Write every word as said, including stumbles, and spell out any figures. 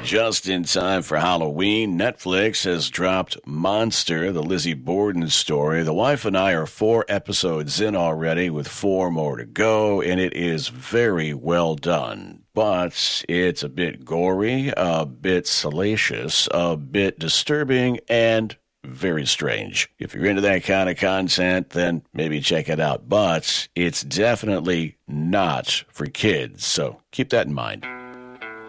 Just in time for Halloween, Netflix has dropped Monster, the Lizzie Borden story. The wife and I are four episodes in already with four more to go, and it is very well done. But it's a bit gory, a bit salacious, a bit disturbing, and very strange. If you're into that kind of content, then maybe check it out. But it's definitely not for kids, so keep that in mind.